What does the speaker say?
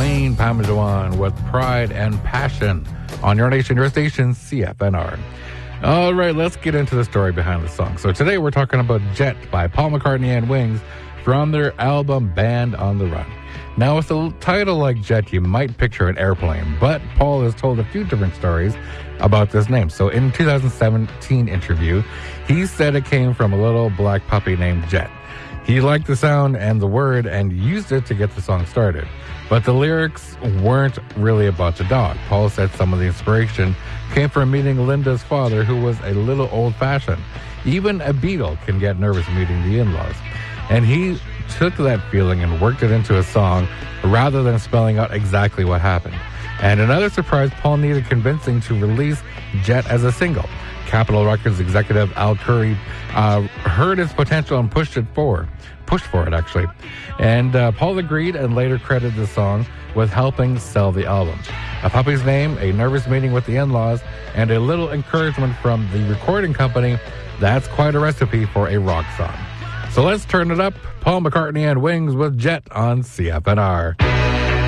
Celine Pamajuan with Pride and Passion on your nation, your station, CFNR. All right, let's get into the story behind the song. So today we're talking about Jet by Paul McCartney and Wings from their album Band on the Run. Now, with a title like Jet, you might picture an airplane, but Paul has told a few different stories about this name. So in a 2017 interview, he said it came from a little black puppy named Jet. He liked the sound and the word and used it to get the song started. But the lyrics weren't really about the dog. Paul said some of the inspiration came from meeting Linda's father, who was a little old-fashioned. Even a beetle can get nervous meeting the in-laws. And he took that feeling and worked it into a song rather than spelling out exactly what happened. And another surprise, Paul needed convincing to release Jet as a single. Capitol Records executive Al Curry heard its potential and pushed for it, actually. And Paul agreed and later credited the song with helping sell the album. A puppy's name, a nervous meeting with the in-laws, and a little encouragement from the recording company. That's quite a recipe for a rock song. So let's turn it up. Paul McCartney and Wings with Jet on CFNR.